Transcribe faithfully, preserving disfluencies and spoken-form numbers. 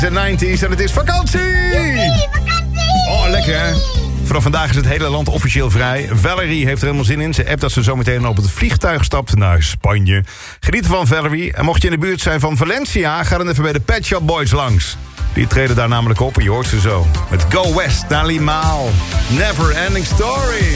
De nineties en het is vakantie! Joepie, vakantie! Oh, lekker hè? Vanaf vandaag is het hele land officieel vrij. Valerie heeft er helemaal zin in. Ze appt dat ze zometeen op het vliegtuig stapt naar Spanje. Geniet ervan, Valerie. En mocht je in de buurt zijn van Valencia, ga dan even bij de Pet Shop Boys langs. Die treden daar namelijk op en je hoort ze zo. Met Go West naar Limaal. Never Ending Story.